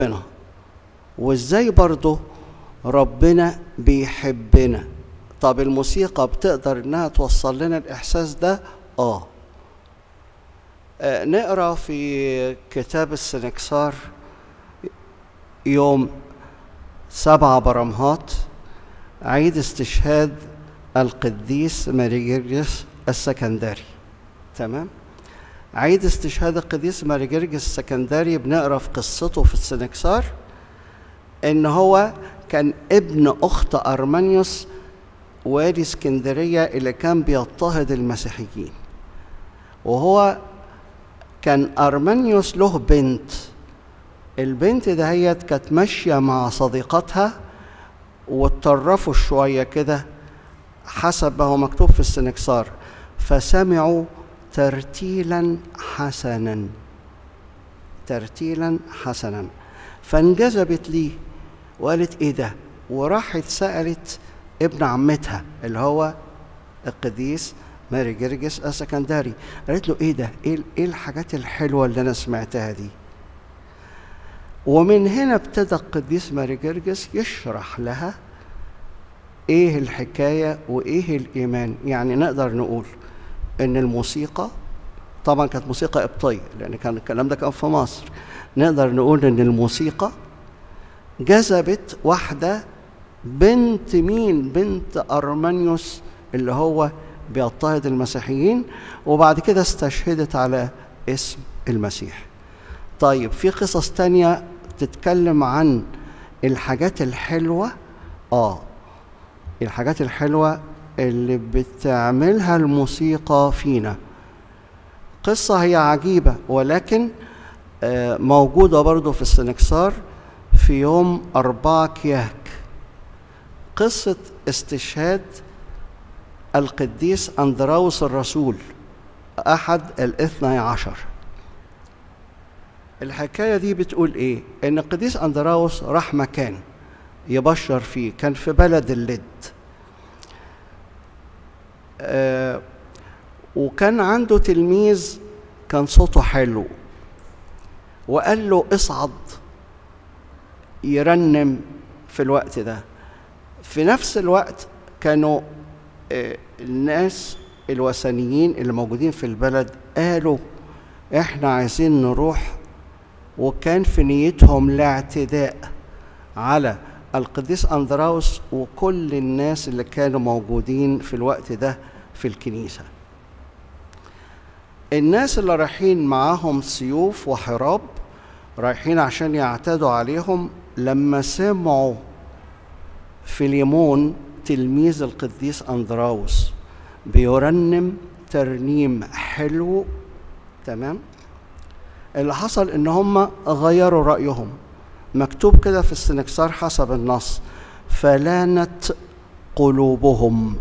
ربنا، وازاي برضه ربنا بيحبنا. طب الموسيقى بتقدر انها توصل لنا الاحساس ده؟ نقرا في كتاب السنكسار يوم 7 برمهات عيد استشهاد القديس ماري جرجس السكندري. تمام؟ عيد استشهاد القديس ماري جرجس السكندري بنقرا في قصته في السنكسار ان هو كان ابن اخت ارمانيوس والي اسكندريه اللي كان بيضطهد المسيحيين. وهو كان ارمانيوس له بنت، البنت دهيت كانت ماشيه مع صديقتها واتطرفوا شويه كده حسب ما هو مكتوب في السنكسار، فسمعوا ترتيلا حسنا، ترتيلا حسنا، فانجذبت ليه وقالت ايه ده، وراحت سألت ابن عمتها اللي هو القديس ماري جرجس السكندري، قالت له ايه ده، ايه الحاجات الحلوه اللي انا سمعتها دي. ومن هنا ابتدى القديس ماري جرجس يشرح لها ايه الحكايه وايه الايمان. يعني نقدر نقول ان الموسيقى طبعا كانت موسيقى قبطيه، لان كان الكلام ده كان في مصر. نقدر نقول ان الموسيقى جذبت واحده بنت مين؟ بنت ارمانيوس اللي هو بيضطهد المسيحيين، وبعد كده استشهدت على اسم المسيح. طيب في قصص تانية تتكلم عن الحاجات الحلوة. الحاجات الحلوة اللي بتعملها الموسيقى فينا. قصة هي عجيبة ولكن موجودة برضو في السنكسار في يوم 4 كياك، قصة استشهاد القديس أندراوس الرسول أحد ال12. الحكاية دي بتقول إيه؟ إن القديس أندراوس راح مكان يبشر فيه، كان في بلد اللد، وكان عنده تلميذ كان صوته حلو، وقال له اصعد يرنم في الوقت ده. في نفس الوقت كانوا الناس الوثنيين اللي موجودين في البلد قالوا احنا عايزين نروح، وكان في نيتهم الاعتداء على القديس أندراوس وكل الناس اللي كانوا موجودين في الوقت ده في الكنيسة. الناس اللي رايحين معاهم سيوف وحراب رايحين عشان يعتدوا عليهم، لما سمعوا فيليمون تلميذ القديس أندراوس بيرنم ترنيم حلو، تمام، اللي حصل ان هم غيروا رأيهم. مكتوب كده في السنكسار حسب النص: فلانت قلوبهم،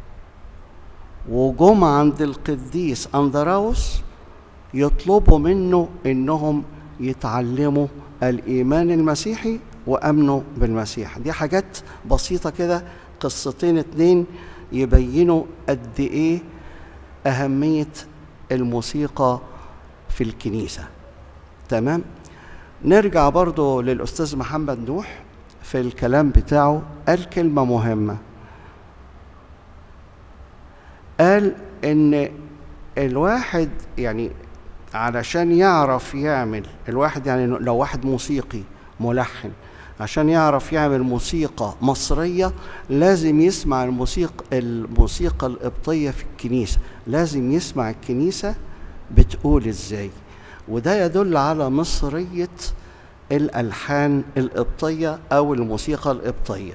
وجم عند القديس أندراوس يطلبوا منه انهم يتعلموا الإيمان المسيحي وأمنوا بالمسيح. دي حاجات بسيطة كده، قصتين 2 يبينوا قد إيه أهمية الموسيقى في الكنيسة. تمام؟ نرجع برضو للأستاذ محمد نوح في الكلام بتاعه، قال كلمة مهمة، قال إن الواحد يعني علشان يعرف يعمل، الواحد يعني لو واحد موسيقي ملحن عشان يعرف يعمل موسيقى مصرية لازم يسمع الموسيقى القبطية في الكنيسة، لازم يسمع الكنيسة بتقول ازاي، وده يدل على مصرية الألحان القبطية أو الموسيقى القبطية.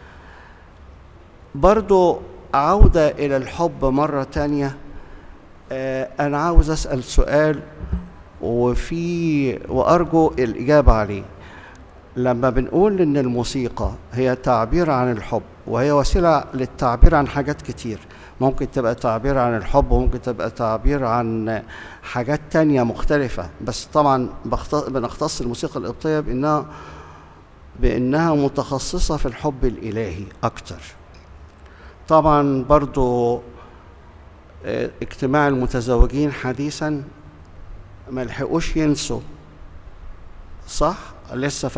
برضو عودة إلى الحب مرة تانية، أنا عاوز أسأل سؤال وأرجو الإجابة عليه. لما بنقول إن الموسيقى هي تعبير عن الحب، وهي وسيلة للتعبير عن حاجات كتير، ممكن تبقى تعبير عن الحب وممكن تبقى تعبير عن حاجات تانية مختلفة، بس طبعا بنختص الموسيقى القبطية بأنها متخصصة في الحب الإلهي أكتر. طبعا برضو اجتماع المتزوجين حديثا ما لحقوش ينسوا، صح؟ لسه